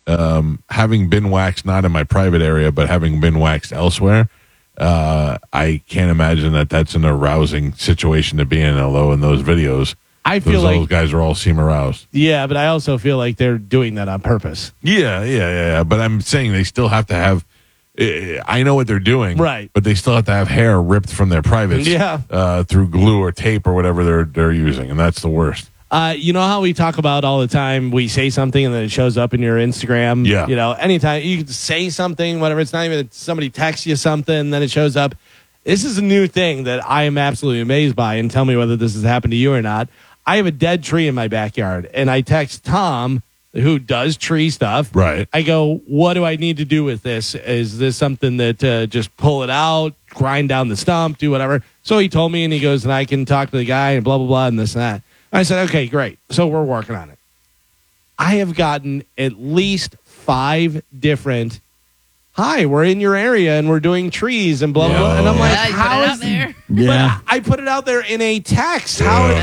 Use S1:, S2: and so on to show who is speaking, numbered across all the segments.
S1: having been waxed not in my private area, but having been waxed elsewhere, I can't imagine that that's an arousing situation to be in. Although in those videos,
S2: I feel like
S1: those guys are all seem aroused.
S2: Yeah, but I also feel like they're doing that on purpose.
S1: Yeah. But I'm saying they still have to have. I know what they're doing,
S2: right?
S1: But they still have to have hair ripped from their privates, through glue or tape or whatever they're using, and that's the worst.
S2: You know how we talk about all the time, we say something and then it shows up in your Instagram?
S1: Yeah.
S2: You know, anytime you can say something, whatever, it's not even somebody texts you something, then it shows up. This is a new thing that I am absolutely amazed by, and tell me whether this has happened to you or not. I have a dead tree in my backyard, and I text Tom, who does tree stuff.
S1: Right.
S2: I go, what do I need to do with this? Is this something that just pull it out, grind down the stump, do whatever? So he told me, and he goes, and I can talk to the guy and blah, blah, blah, and this and that. I said, okay, great. So we're working on it. I have gotten at least 5 different, hi, we're in your area and we're doing trees and blah, blah, blah. And I'm like, how is there? Yeah. But I put it out there in a text.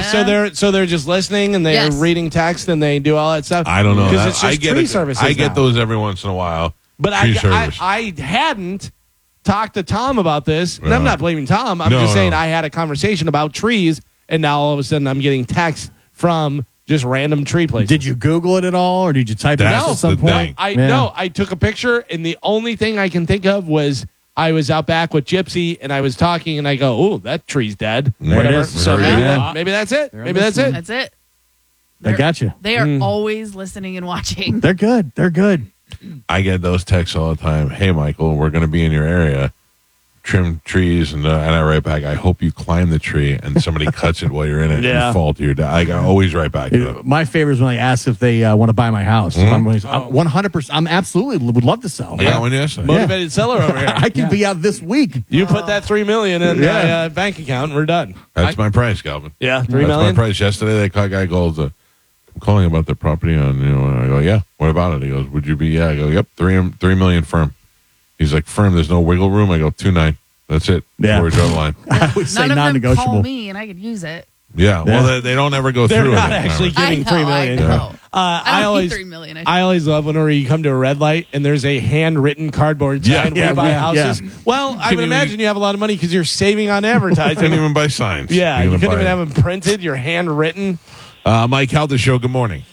S2: So they're just listening and they're reading text and they do all that stuff.
S1: I don't know.
S2: Because it's just tree services
S1: I get
S2: now.
S1: those every once in a while.
S2: But I hadn't talked to Tom about this. And I'm not blaming Tom. I'm just saying I had a conversation about trees. And now all of a sudden I'm getting texts from just random tree places.
S3: Did you Google it at all, or did you type it out at some point?
S2: No, I took a picture, and the only thing I can think of was I was out back with Gypsy, and I was talking, and I go, "Oh, that tree's dead." Whatever. So maybe that's it. Maybe that's it.
S4: That's it.
S3: I got you.
S4: They are always listening and watching.
S3: They're good. They're good.
S1: I get those texts all the time. Hey, Michael, we're going to be in your area. Trim trees, and I write back, I hope you climb the tree and somebody cuts it while you're in it and fall to your death. I always write back to them.
S3: My favorite is when I ask if they want to buy my house. I'm 100%. I'm absolutely would love to sell.
S1: Yeah, when you ask
S2: motivated seller over here.
S3: I can be out this week.
S2: You put that $3 million in my bank account, and we're done.
S1: That's my price, Calvin.
S2: Yeah, $3
S1: million.
S2: million.
S1: My price. Yesterday, that guy calls. I'm calling about the property on. And I go, yeah. What about it? He goes, would you be? Yeah. I go, yep. $3 million firm. He's like, firm. There's no wiggle room. I go, 2.9. That's it.
S3: Yeah.
S1: We're draw the line.
S3: I would say
S4: None of them
S3: non-negotiable.
S4: call me, and I could use it.
S1: Yeah. Well, they don't ever go
S2: They're
S1: through.
S2: They're not
S1: it
S2: actually giving $3 million.
S4: I know.
S2: I always
S4: $3 million.
S2: I always love whenever you come to a red light and there's a handwritten cardboard sign we buy houses. Yeah. Well, I would imagine you have a lot of money because you're saving on advertising.
S1: You can't even buy signs.
S2: Yeah, you couldn't even have them printed. You're handwritten.
S1: Mike Halda Show. Good morning.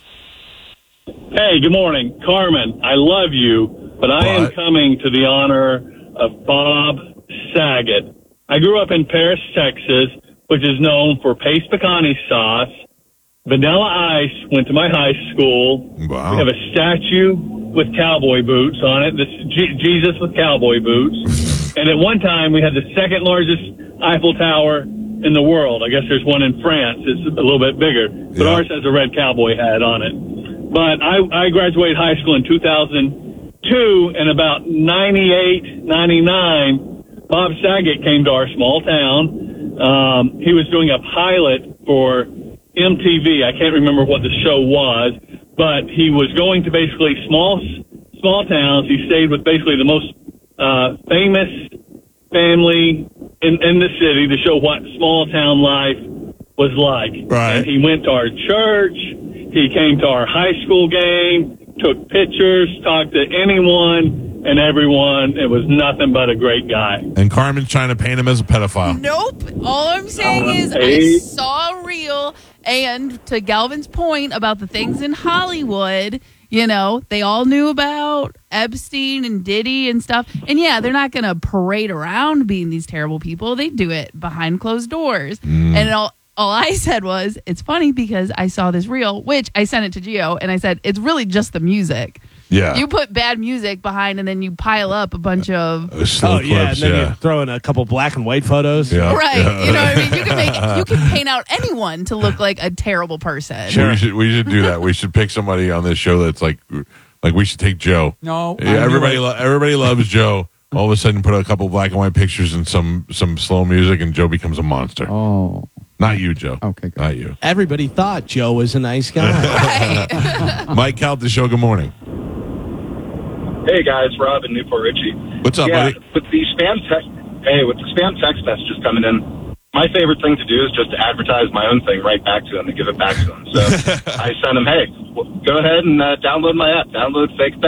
S5: Hey, good morning, Carmen. I love you, but I am coming to the honor of Bob Saget. I grew up in Paris, Texas, which is known for paste pecani sauce. Vanilla Ice went to my high school.
S1: Wow.
S5: We have a statue with cowboy boots on it. This Jesus with cowboy boots. And at one time, we had the second largest Eiffel Tower in the world. I guess there's one in France. It's a little bit bigger. But ours has a red cowboy hat on it. But I graduated high school in 2002, and about 98, 99, Bob Saget came to our small town. He was doing a pilot for MTV. I can't remember what the show was, but he was going to basically small towns. He stayed with basically the most famous family in the city to show what small town life was like.
S1: Right.
S5: And he went to our church. He came to our high school game, took pictures, talked to anyone and everyone. It was nothing but a great guy.
S1: And Carmen's trying to paint him as a pedophile.
S4: Nope. All I'm saying is I saw a reel, and to Galvin's point about the things in Hollywood, they all knew about Epstein and Diddy and stuff. And yeah, they're not going to parade around being these terrible people. They do it behind closed doors. And all I said was, it's funny because I saw this reel, which I sent it to Gio, and I said, it's really just the music.
S1: Yeah.
S4: You put bad music behind, and then you pile up a bunch of
S1: slow clips,
S2: and then you throw in a couple black and white photos.
S4: Yeah. Right. You know what I mean? You can paint out anyone to look like a terrible person.
S1: Sure. We should do that. We should pick somebody on this show that's like we should take Joe.
S6: No.
S1: Everybody loves Joe. All of a sudden put a couple black and white pictures and some slow music, and Joe becomes a monster.
S6: Oh.
S1: Not you, Joe.
S6: Okay, good.
S1: Not you.
S2: Everybody thought Joe was a nice guy.
S4: Right.
S1: Mike Halda Show, good morning.
S7: Hey guys, Rob in Newport Richie.
S1: What's up, buddy?
S7: With the spam text messages coming in, my favorite thing to do is just to advertise my own thing right back to them and give it back to them. So I send them, hey, go ahead and download my app, download Fake